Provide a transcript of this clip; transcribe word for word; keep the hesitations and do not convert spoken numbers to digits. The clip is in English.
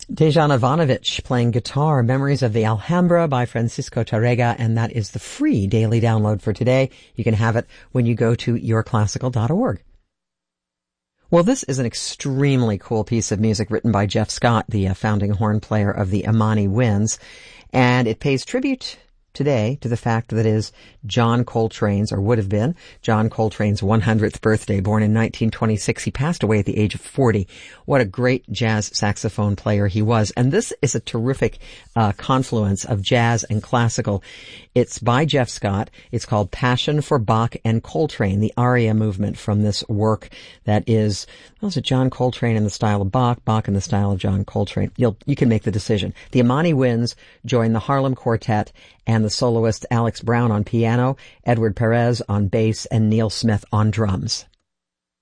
Dejan Ivanovic playing guitar, Memories of the Alhambra by Francisco Tarrega, and that is the free daily download for today. You can have it when you go to your classical dot org. Well, this is an extremely cool piece of music written by Jeff Scott, the uh, founding horn player of the Imani Winds, and it pays tribute today to the fact that it is John Coltrane's, or would have been, John Coltrane's one hundredth birthday, born in nineteen twenty-six. He passed away at the age of forty. What a great jazz saxophone player he was. And this is a terrific uh, confluence of jazz and classical. It's by Jeff Scott. It's called Passion for Bach and Coltrane, the aria movement from this work that is, well, is it John Coltrane in the style of Bach, Bach in the style of John Coltrane? You'll, you can make the decision. The Imani Winds join the Harlem Quartet and the soloist Alex Brown on piano, Edward Perez on bass, and Neil Smith on drums.